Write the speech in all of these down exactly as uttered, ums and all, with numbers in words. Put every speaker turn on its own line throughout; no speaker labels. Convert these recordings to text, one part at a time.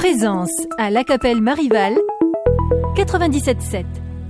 Présence à la Capelle Marival, quatre-vingt-dix-sept sept.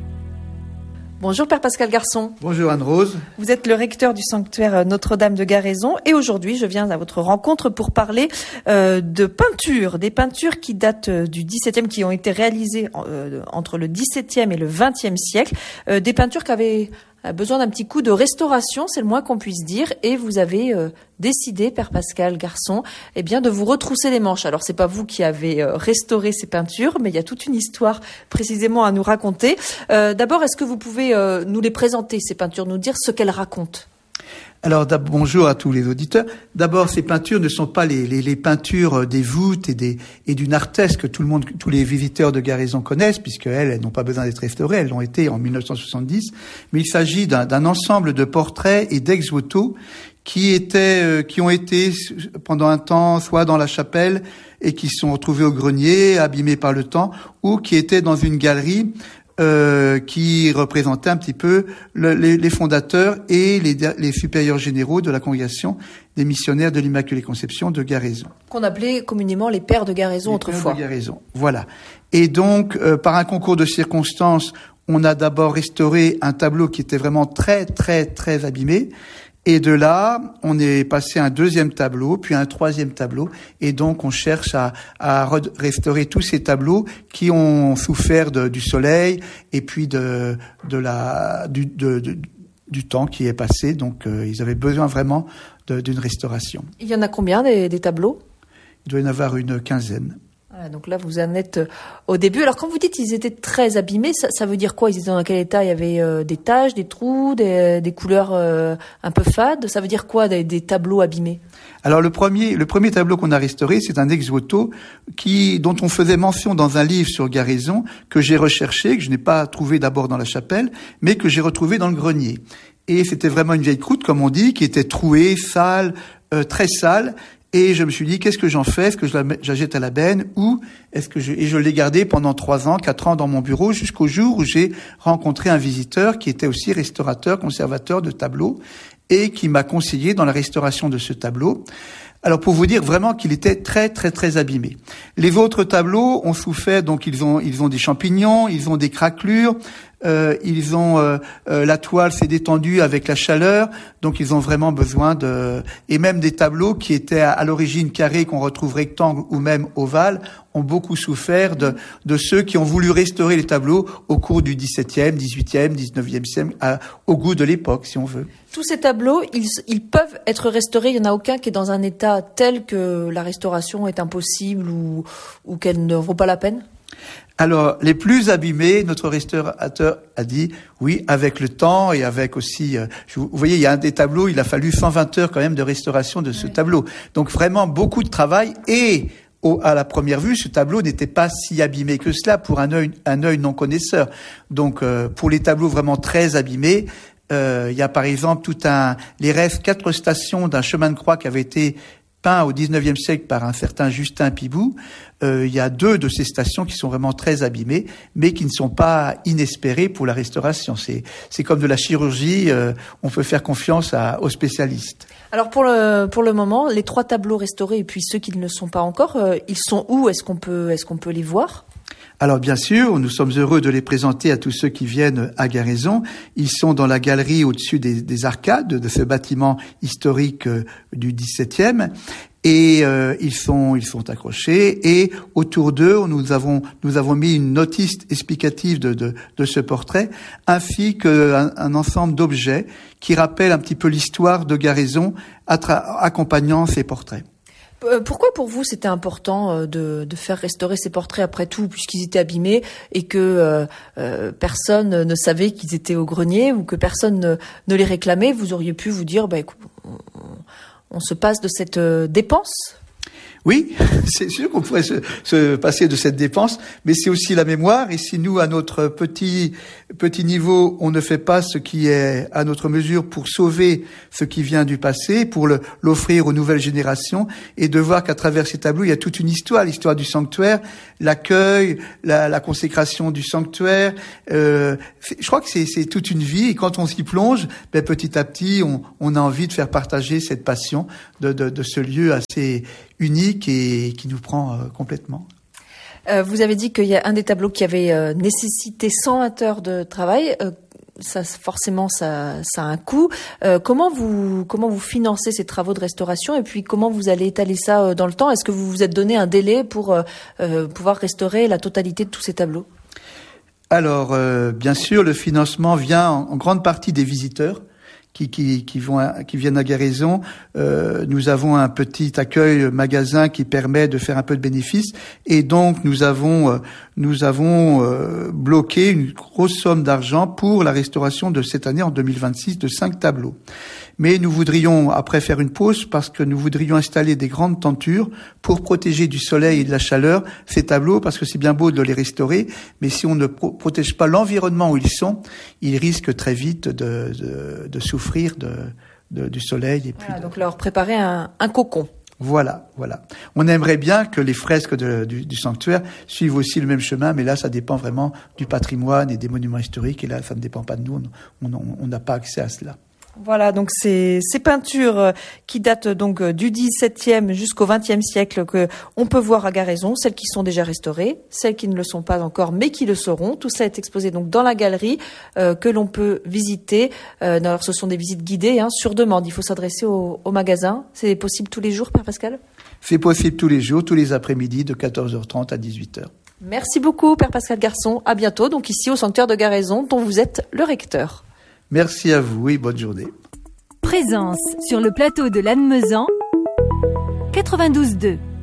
Bonjour Père Pascal Garçon.
Bonjour Anne-Rose.
Vous êtes le recteur du sanctuaire Notre-Dame de Garaison et aujourd'hui je viens à votre rencontre pour parler euh, de peintures, des peintures qui datent du dix-septième, qui ont été réalisées euh, entre le dix-septième et le vingtième siècle, euh, des peintures qui avaient besoin d'un petit coup de restauration, c'est le moins qu'on puisse dire, et vous avez euh, décidé, Père Pascal Garçon, eh bien de vous retrousser les manches. Alors c'est pas vous qui avez euh, restauré ces peintures, mais il y a toute une histoire précisément à nous raconter. Euh, d'abord, est-ce que vous pouvez euh, nous les présenter, ces peintures, nous dire ce qu'elles racontent?
Alors bonjour à tous les auditeurs. D'abord, ces peintures ne sont pas les, les, les peintures des voûtes et, des, et d'une artesque que tout le monde, tous les visiteurs de Garaison connaissent, puisque elles, elles n'ont pas besoin d'être restaurées, elles l'ont été en mille neuf cent soixante-dix. Mais il s'agit d'un, d'un ensemble de portraits et d'ex-voto qui étaient, euh, qui ont été pendant un temps soit dans la chapelle et qui sont retrouvés au grenier, abîmés par le temps, ou qui étaient dans une galerie. Euh, qui représentait un petit peu le, les, les fondateurs et les, les supérieurs généraux de la congrégation des missionnaires de l'Immaculée Conception de Garaison.
Qu'on appelait communément les pères de Garaison
les
autrefois.
Pères de Garaison, voilà. Et donc, euh, par un concours de circonstances, on a d'abord restauré un tableau qui était vraiment très, très, très abîmé. Et de là, on est passé à un deuxième tableau, puis à un troisième tableau. Et donc, on cherche à, à restaurer tous ces tableaux qui ont souffert de, du soleil et puis de, de la, du, de, de, du temps qui est passé. Donc, euh, ils avaient besoin vraiment de, d'une restauration.
Il y en a combien des, des tableaux?
Il doit y en avoir une quinzaine.
Voilà, donc là, vous en êtes au début. Alors, quand vous dites qu'ils étaient très abîmés, ça, ça veut dire quoi? Ils étaient dans quel état? Il y avait euh, des taches, des trous, des, des couleurs euh, un peu fades. Ça veut dire quoi, des, des tableaux abîmés?
Alors, le premier, le premier tableau qu'on a restauré, c'est un ex-voto qui, dont on faisait mention dans un livre sur Garaison que j'ai recherché, que je n'ai pas trouvé d'abord dans la chapelle, mais que j'ai retrouvé dans le grenier. Et c'était vraiment une vieille croûte, comme on dit, qui était trouée, sale, euh, très sale. Et je me suis dit, qu'est-ce que j'en fais? Est-ce que je la, je la jette à la benne ou est-ce que je, et je l'ai gardée pendant trois ans, quatre ans dans mon bureau jusqu'au jour où j'ai rencontré un visiteur qui était aussi restaurateur, conservateur de tableaux et qui m'a conseillé dans la restauration de ce tableau. Alors pour vous dire vraiment qu'il était très très très abîmé. Les autres tableaux ont souffert, donc ils ont ils ont des champignons, ils ont des craquelures, euh, ils ont euh, euh, la toile s'est détendue avec la chaleur, donc ils ont vraiment besoin de et même des tableaux qui étaient à, à l'origine carrés qu'on retrouve rectangles ou même ovales ont beaucoup souffert de de ceux qui ont voulu restaurer les tableaux au cours du dix-septième, dix-huitième, dix-neuvième siècle à, au goût de l'époque si on veut.
Tous ces tableaux, ils, ils peuvent être restaurés. Il n'y en a aucun qui est dans un état tel que la restauration est impossible ou, ou qu'elle ne vaut pas la peine?
Alors, les plus abîmés, notre restaurateur a dit, oui, avec le temps et avec aussi, euh, vous voyez, il y a un des tableaux, il a fallu cent vingt heures quand même de restauration de ce oui. tableau. Donc vraiment beaucoup de travail et au, à la première vue, ce tableau n'était pas si abîmé que cela pour un œil, un œil non connaisseur. Donc, euh, pour les tableaux vraiment très abîmés, Euh, il y a par exemple tout un les restes quatre stations d'un chemin de croix qui avait été peint au dix-neuvième siècle par un certain Justin Pibou. Euh, il y a deux de ces stations qui sont vraiment très abîmées, mais qui ne sont pas inespérées pour la restauration. C'est c'est comme de la chirurgie. Euh, on peut faire confiance à, aux spécialistes.
Alors pour le pour le moment, les trois tableaux restaurés et puis ceux qui ne le sont pas encore, euh, ils sont où? Est-ce qu'on peut est-ce qu'on peut les voir?
Alors bien sûr, nous sommes heureux de les présenter à tous ceux qui viennent à Garaison. Ils sont dans la galerie au-dessus des, des arcades de ce bâtiment historique euh, du dix-septième et euh, ils sont ils sont accrochés et autour d'eux nous avons nous avons mis une notice explicative de de, de ce portrait ainsi qu'un un ensemble d'objets qui rappellent un petit peu l'histoire de Garaison attra- accompagnant ces portraits.
Pourquoi pour vous c'était important de, de faire restaurer ces portraits après tout, puisqu'ils étaient abîmés et que euh, euh, personne ne savait qu'ils étaient au grenier ou que personne ne, ne les réclamait? Vous auriez pu vous dire, bah, écoute, on, on se passe de cette euh, dépense?
Oui, c'est sûr qu'on pourrait se, se passer de cette dépense, mais c'est aussi la mémoire. Et si nous, à notre petit petit niveau, on ne fait pas ce qui est à notre mesure pour sauver ce qui vient du passé, pour le, l'offrir aux nouvelles générations, et de voir qu'à travers ces tableaux, il y a toute une histoire, l'histoire du sanctuaire, l'accueil, la, la consécration du sanctuaire. Euh, je crois que c'est, c'est toute une vie. Et quand on s'y plonge, ben, petit à petit, on, on a envie de faire partager cette passion de, de, de ce lieu assez unique et qui nous prend euh, complètement.
Euh, vous avez dit qu'il y a un des tableaux qui avait euh, nécessité cent vingt heures de travail. Euh, ça, forcément, ça, ça a un coût. Euh, comment vous, comment vous financez ces travaux de restauration et puis comment vous allez étaler ça euh, dans le temps? Est-ce que vous vous êtes donné un délai pour euh, euh, pouvoir restaurer la totalité de tous ces tableaux?
Alors, euh, bien sûr, le financement vient en, en grande partie des visiteurs qui, qui, qui, vont à, qui viennent à Garaison. Euh, nous avons un petit accueil magasin qui permet de faire un peu de bénéfices et donc nous avons, euh, nous avons euh, bloqué une grosse somme d'argent pour la restauration de cette année en deux mille vingt-six de cinq tableaux. Mais nous voudrions après faire une pause parce que nous voudrions installer des grandes tentures pour protéger du soleil et de la chaleur ces tableaux, parce que c'est bien beau de les restaurer, mais si on ne pro- protège pas l'environnement où ils sont, ils risquent très vite de, de, de souffrir de, de, du soleil. Et puis
voilà,
de...
donc leur préparer un, un cocon.
Voilà, voilà. On aimerait bien que les fresques de, du, du sanctuaire suivent aussi le même chemin, mais là, ça dépend vraiment du patrimoine et des monuments historiques, et là, ça ne dépend pas de nous, on n'a pas accès à cela.
Voilà, donc ces, ces peintures qui datent donc du dix-septième jusqu'au vingtième siècle que on peut voir à Garaison, celles qui sont déjà restaurées, celles qui ne le sont pas encore mais qui le seront. Tout ça est exposé donc dans la galerie euh, que l'on peut visiter. Euh, alors ce sont des visites guidées, hein, sur demande. Il faut s'adresser au, au magasin. C'est possible tous les jours, Père Pascal?
C'est possible tous les jours, tous les après-midi de quatorze heures trente à dix-huit heures.
Merci beaucoup, Père Pascal Garçon. À bientôt, donc ici au sanctuaire de Garaison, dont vous êtes le recteur.
Merci à vous et bonne journée.
Présence sur le plateau de Lannemezan quatre-vingt-douze deux.